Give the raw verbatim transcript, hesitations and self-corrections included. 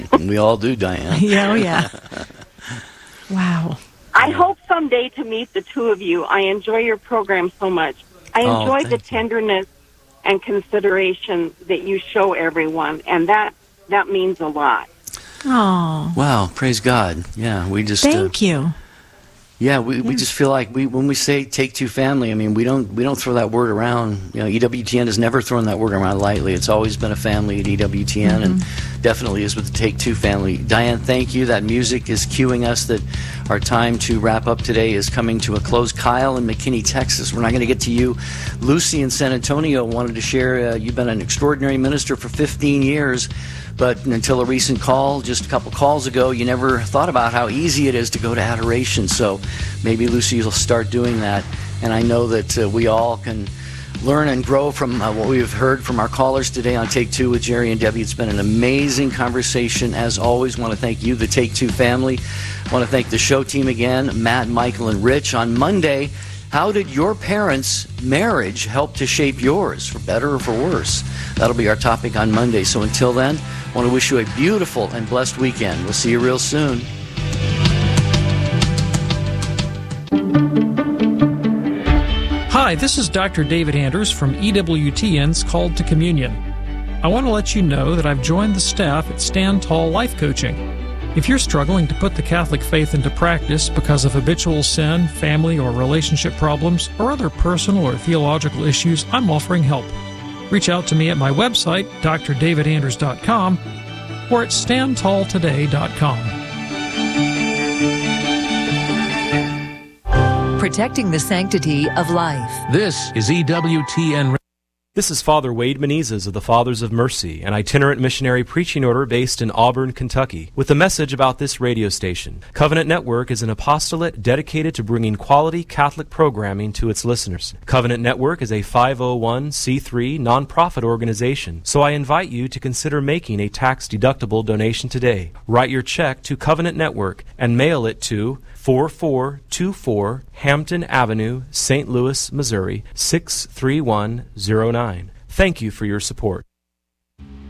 We all do, Diane. Yeah, oh yeah. Wow. I hope someday to meet the two of you. I enjoy your program so much. I Oh, enjoy the thank you. tenderness and consideration that you show everyone, and that that means a lot. Oh, Wow, praise God. Yeah, we just... uh, thank you. Yeah, we, we just feel like we when we say Take Two Family, I mean, we don't we don't throw that word around. You know, E W T N has never thrown that word around lightly. It's always been a family at E W T N, Mm-hmm. and definitely is with the Take Two Family. Diane, thank you. That music is cueing us that our time to wrap up today is coming to a close. Kyle in McKinney, Texas. We're not going to get to you. Lucy in San Antonio wanted to share, uh, you've been an extraordinary minister for fifteen years. But until a recent call, just a couple calls ago, you never thought about how easy it is to go to adoration. So maybe Lucy will start doing that. And I know that uh, we all can learn and grow from uh, what we've heard from our callers today on Take Two with Jerry and Debbie. It's been an amazing conversation. As always, want to thank you, the Take Two family. Want to thank the show team again, Matt, Michael, and Rich. On Monday, how did your parents' marriage help to shape yours, for better or for worse? That'll be our topic on Monday. So until then, I want to wish you a beautiful and blessed weekend. We'll see you real soon. Hi, this is Doctor David Anders from E W T N's Called to Communion. I want to let you know that I've joined the staff at Stand Tall Life Coaching. If you're struggling to put the Catholic faith into practice because of habitual sin, family or relationship problems, or other personal or theological issues, I'm offering help. Reach out to me at my website, d r david anders dot com, or at stand tall today dot com. Protecting the sanctity of life. This is E W T N. This is Father Wade Menezes of the Fathers of Mercy, an itinerant missionary preaching order based in Auburn, Kentucky, with a message about this radio station. Covenant Network is an apostolate dedicated to bringing quality Catholic programming to its listeners. Covenant Network is a five oh one c three nonprofit organization, so I invite you to consider making a tax-deductible donation today. Write your check to Covenant Network and mail it to four four two four Hampton Avenue, Saint Louis, Missouri six three one zero nine. Thank you for your support.